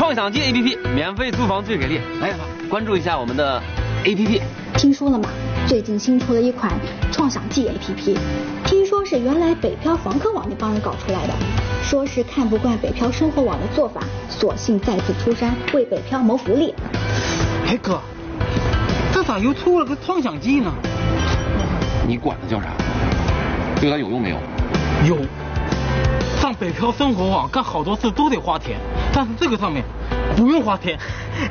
创想记 APP 免费租房最给力，来呀，关注一下我们的 APP。 听说了吗？最近新出了一款创想记 APP， 听说是原来北漂房客网那帮人搞出来的，说是看不惯北漂生活网的做法，索性再次出山为北漂谋福利。 哎哥，这咋又出了个创想记呢？ 你管它叫啥？对它有用没有？ 有。上北漂生活网干好多事都得花钱，但是这个上面不用花钱。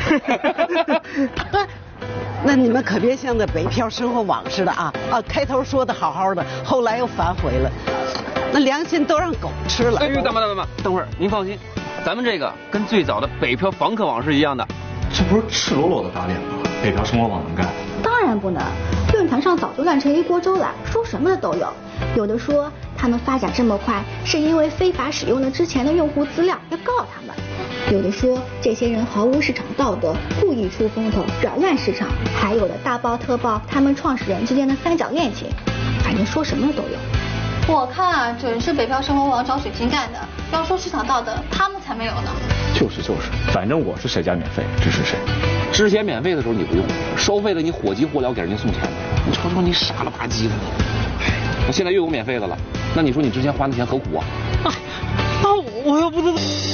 那你们可别像那北漂生活网似的啊！开头说的好好的，后来又反悔了，那良心都让狗吃了。 哎呦，大妈，等会儿，您放心，咱们这个跟最早的北漂房客网是一样的。 这不是赤裸裸的打脸吗？北漂生活网能干？ 当然不能，论坛上早就乱成一锅粥了，说什么的都有。有的说他们发展这么快，是因为非法使用了之前的用户资料，要告他们。有的说这些人毫无市场道德，故意出风头，扰乱市场。还有的大爆特爆他们创始人之间的三角恋情，反正说什么的都有。 我看啊，准是北漂生活网找水军干的。要说市场道德，他们才没有呢。 就是，反正我是谁家免费支持谁。 之前免费的时候你不用，收费了你火急火燎给人家送钱，你瞅瞅你傻了吧唧的你。那现在又有免费的了，那你说你之前花的钱何苦啊？ 那我又不知道。